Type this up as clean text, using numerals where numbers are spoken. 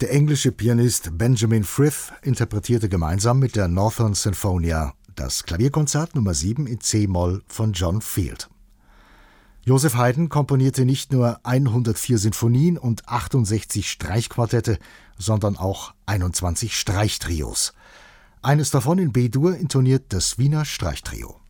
Der englische Pianist Benjamin Frith interpretierte gemeinsam mit der Northern Sinfonia das Klavierkonzert Nummer 7 in c-Moll von John Field. Joseph Haydn komponierte nicht nur 104 Sinfonien und 68 Streichquartette, sondern auch 21 Streichtrios. Eines davon in B-Dur intoniert das Wiener Streichtrio.